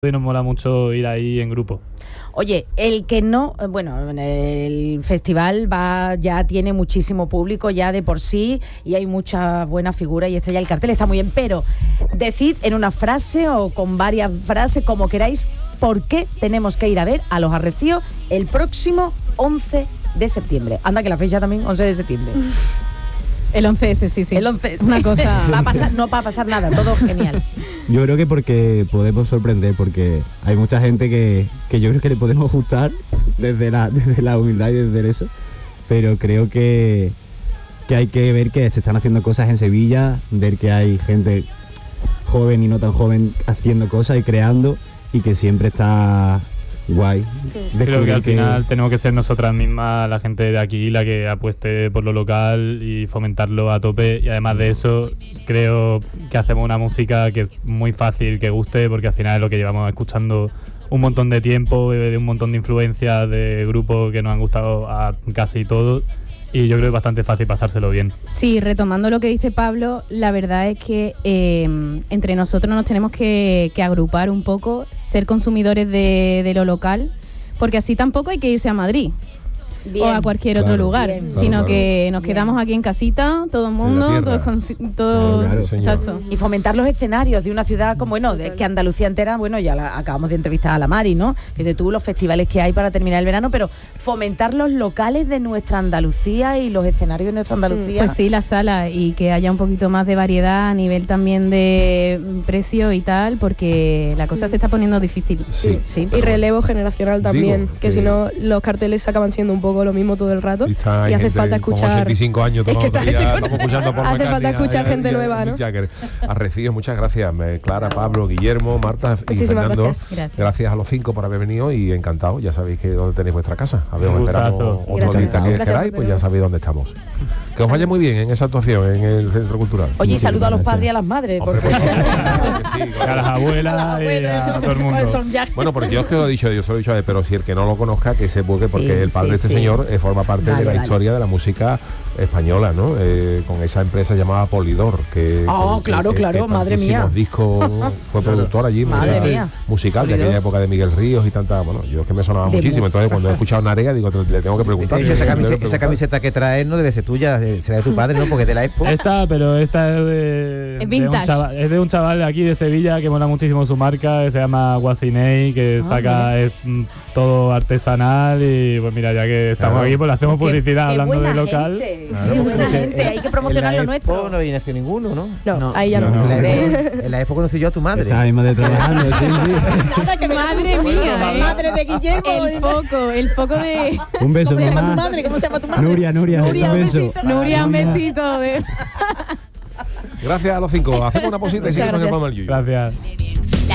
y nos mola mucho ir ahí en grupo. Oye, el que no, bueno, el festival ya tiene muchísimo público ya de por sí y hay muchas buenas figuras y esto ya el cartel está muy bien, pero decid en una frase o con varias frases, como queráis, por qué tenemos que ir a ver a Los Arrecios el próximo 11 de septiembre. Anda que la fecha también, 11 de septiembre. El 11S, sí. El 11S. Una cosa... no va a pasar nada, todo genial. Yo creo que porque podemos sorprender, porque hay mucha gente que yo creo que le podemos gustar desde la humildad y desde eso, pero creo que hay que ver que se están haciendo cosas en Sevilla, ver que hay gente joven y no tan joven haciendo cosas y creando, y que siempre está guay. Creo que al final tenemos que ser nosotras mismas, la gente de aquí, la que apueste por lo local y fomentarlo a tope. Y además de eso, creo que hacemos una música que es muy fácil que guste, porque al final es lo que llevamos escuchando un montón de tiempo, de un montón de influencias de grupos que nos han gustado a casi todos. Y yo creo que es bastante fácil pasárselo bien. Sí, retomando lo que dice Pablo, la verdad es que entre nosotros nos tenemos que agrupar un poco, ser consumidores de lo local, porque así tampoco hay que irse a Madrid. Bien. O a cualquier otro lugar, sino que nos quedamos aquí en casita, todo el mundo, todos exacto. Y fomentar los escenarios de una ciudad como, bueno, es que Andalucía entera, bueno, ya acabamos de entrevistar a la Mari, ¿no? Que tú los festivales que hay para terminar el verano, pero fomentar los locales de nuestra Andalucía y los escenarios de nuestra Andalucía. Pues sí, las salas, y que haya un poquito más de variedad a nivel también de precio y tal, porque la cosa se está poniendo difícil. Sí. Y relevo generacional también, que si no los carteles acaban siendo un poco lo mismo todo el rato y hace falta escuchar 85 años todos los días, estamos escuchando por hace falta escuchar gente nueva, ¿no? Arrecios, muchas gracias Clara, Pablo, Guillermo, Marta y Fernando, gracias a los 5 por haber venido y encantado, ya sabéis que dónde tenéis vuestra casa, a ver, os esperamos otro día que queráis, pues ya sabéis dónde estamos. Que os vaya muy bien en esa actuación en el Centro Cultural. Oye, y saludo a los padres y a las madres, a las abuelas y a todo el mundo. Bueno, porque yo os lo he dicho, pero si el que no lo conozca, que se busque, porque el padre de este señor forma parte de la historia de la música española, ¿no? Con esa empresa llamada Polydor, que madre mía. Discos, fue productor allí, musical de aquella época de Miguel Ríos y tanta, bueno, yo es que me sonaba muchísimo, entonces cuando he escuchado Narea digo, le tengo que preguntar. De hecho, esa camiseta que traes no debe ser tuya, será de tu padre, ¿no? Porque es de la Expo. Pero esta es de un chaval de aquí de Sevilla que mola muchísimo su marca, que se llama Guasinei, que saca todo artesanal, y pues mira, ya que estamos aquí, pues le hacemos publicidad hablando de local. Qué buena gente, hay que promocionar lo nuestro. No viene hacia ninguno, ¿no? No, ahí ya no. En la Expo conocí yo a tu madre. Está ahí madre trabajando, Nada, que madre mía, madre de Guillermo. El foco de... Un beso, ¿Cómo se llama tu madre? ¿Cómo se llama tu madre? Nuria, un beso. Nuria, un besito. Gracias a los 5. Hacemos una posita y seguimos en el Yuyu. Gracias.